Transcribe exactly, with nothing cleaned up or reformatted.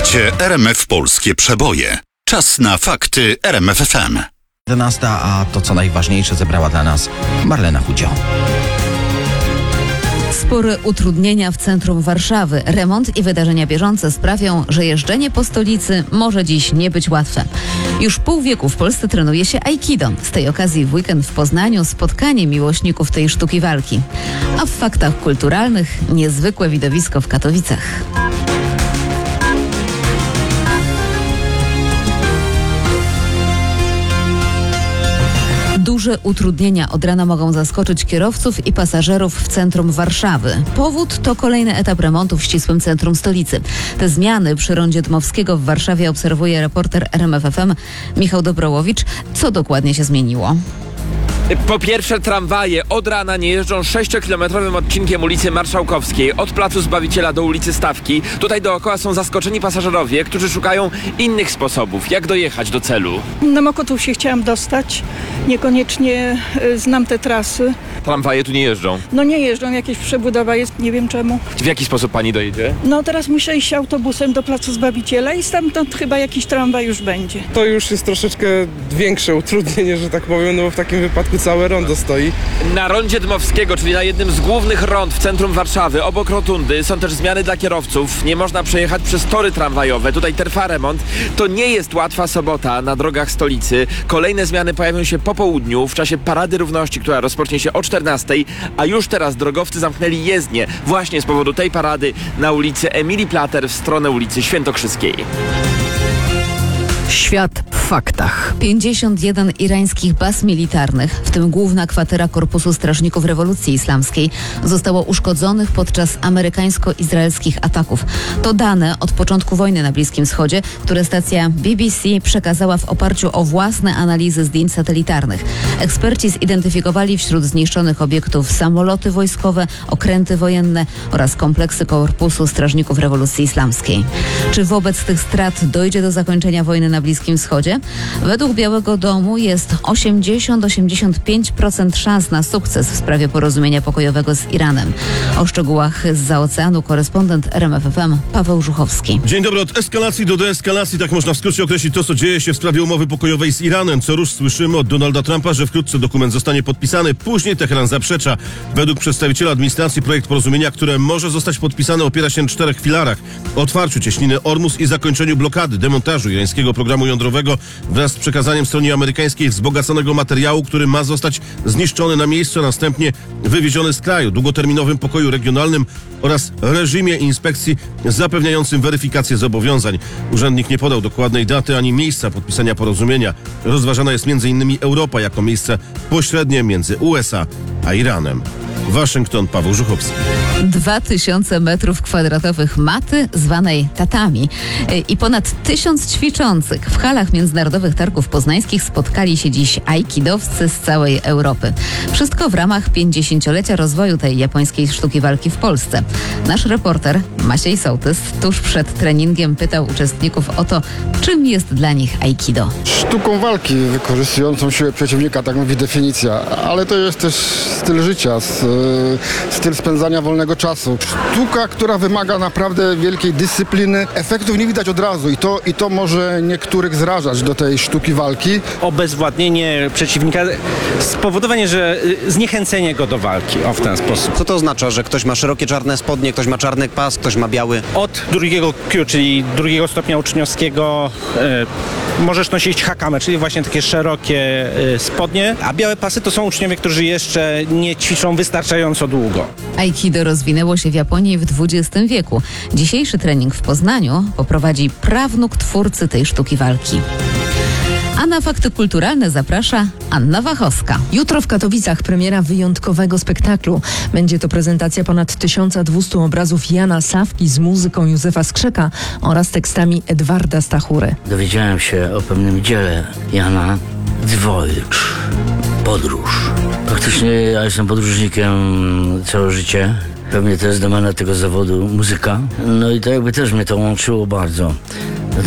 Słuchacie R M F Polskie Przeboje. Czas na fakty R M F F M. jedenasta, a to co najważniejsze zebrała dla nas Marlena Chudzio. Spore utrudnienia w centrum Warszawy. Remont i wydarzenia bieżące sprawią, że jeżdżenie po stolicy może dziś nie być łatwe. Już pół wieku w Polsce trenuje się aikido. Z tej okazji w weekend w Poznaniu spotkanie miłośników tej sztuki walki. A w faktach kulturalnych niezwykłe widowisko w Katowicach. Duże utrudnienia od rana mogą zaskoczyć kierowców i pasażerów w centrum Warszawy. Powód to kolejny etap remontu w ścisłym centrum stolicy. Te zmiany przy rondzie Dmowskiego w Warszawie obserwuje reporter R M F F M Michał Dobrołowicz. Co dokładnie się zmieniło? Po pierwsze, tramwaje od rana nie jeżdżą sześciokilometrowym odcinkiem ulicy Marszałkowskiej od Placu Zbawiciela do ulicy Stawki. Tutaj dookoła są zaskoczeni pasażerowie, którzy szukają innych sposobów, jak dojechać do celu. Na Mokotów się chciałam dostać. Niekoniecznie y, znam te trasy. Tramwaje tu nie jeżdżą. No nie jeżdżą, jakieś przebudowa jest, nie wiem czemu. W jaki sposób pani dojedzie? No teraz muszę iść autobusem do Placu Zbawiciela i stamtąd chyba jakiś tramwaj już będzie. To już jest troszeczkę większe utrudnienie, że tak powiem, no bo w takim wypadku całe rondo stoi. Na rondzie Dmowskiego, czyli na jednym z głównych rond w centrum Warszawy, obok rotundy, są też zmiany dla kierowców. Nie można przejechać przez tory tramwajowe. Tutaj trwa remont. To nie jest łatwa sobota na drogach stolicy. Kolejne zmiany pojawią się po południu, w czasie Parady Równości, która rozpocznie się o czternastej, a już teraz drogowcy zamknęli jezdnię właśnie z powodu tej parady na ulicy Emilii Plater w stronę ulicy Świętokrzyskiej. Świat w faktach. pięćdziesiąt jeden irańskich baz militarnych, w tym główna kwatera Korpusu Strażników Rewolucji Islamskiej, zostało uszkodzonych podczas amerykańsko-izraelskich ataków. To dane od początku wojny na Bliskim Wschodzie, które stacja B B C przekazała w oparciu o własne analizy zdjęć satelitarnych. Eksperci zidentyfikowali wśród zniszczonych obiektów samoloty wojskowe, okręty wojenne oraz kompleksy Korpusu Strażników Rewolucji Islamskiej. Czy wobec tych strat dojdzie do zakończenia wojny na Bliskim Wschodzie? Według Białego Domu jest osiemdziesiąt do osiemdziesięciu pięciu procent szans na sukces w sprawie porozumienia pokojowego z Iranem. O szczegółach zza oceanu korespondent R M F F M Paweł Żuchowski. Dzień dobry. Od eskalacji do deeskalacji, tak można w skrócie określić to, co dzieje się w sprawie umowy pokojowej z Iranem. Co rusz słyszymy od Donalda Trumpa, że wkrótce dokument zostanie podpisany. Później Teheran zaprzecza. Według przedstawiciela administracji projekt porozumienia, które może zostać podpisane, opiera się na czterech filarach: otwarciu cieśniny Ormus i zakończeniu blokady, demontażu irańskiego programu jądrowego wraz z przekazaniem stronie amerykańskiej wzbogaconego materiału, który ma zostać zniszczony na miejscu, a następnie wywieziony z kraju, długoterminowym pokoju regionalnym oraz reżimie inspekcji zapewniającym weryfikację zobowiązań. Urzędnik nie podał dokładnej daty ani miejsca podpisania porozumienia. Rozważana jest między innymi Europa jako miejsce pośrednie między U S A a Iranem. Waszyngton, Paweł Żuchowski. Dwa tysiące metrów kwadratowych maty zwanej tatami i ponad tysiąc ćwiczących. W halach Międzynarodowych Targów Poznańskich spotkali się dziś aikidowcy z całej Europy. Wszystko w ramach pięćdziesięciolecia rozwoju tej japońskiej sztuki walki w Polsce. Nasz reporter Maciej Sołtys tuż przed treningiem pytał uczestników o to, czym jest dla nich aikido. Sztuką walki wykorzystującą siłę przeciwnika, tak mówi definicja, ale to jest też styl życia, styl spędzania wolnego czasu. Sztuka, która wymaga naprawdę wielkiej dyscypliny. Efektów nie widać od razu i to, i to może niektórych zrażać do tej sztuki walki. Obezwładnienie przeciwnika, spowodowanie, że zniechęcenie go do walki, o w ten sposób. Co to oznacza, że ktoś ma szerokie czarne spodnie, ktoś ma czarny pas, ktoś ma biały? Od drugiego Q, czyli drugiego stopnia uczniowskiego, e, możesz nosić hakame, czyli właśnie takie szerokie e, spodnie, a białe pasy to są uczniowie, którzy jeszcze nie ćwiczą wystarczająco długo. Aikido rozwinęło się w Japonii w dwudziestym wieku. Dzisiejszy trening w Poznaniu poprowadzi prawnuk twórcy tej sztuki walki. A na fakty kulturalne zaprasza Anna Wachowska. Jutro w Katowicach premiera wyjątkowego spektaklu. Będzie to prezentacja ponad tysiąc dwieście obrazów Jana Sawki z muzyką Józefa Skrzeka oraz tekstami Edwarda Stachury. Dowiedziałem się o pewnym dziele Jana Dwojcz. Podróż. Faktycznie ja jestem podróżnikiem całe życie. Pewnie to jest domena tego zawodu, muzyka. No i to jakby też mnie to łączyło bardzo.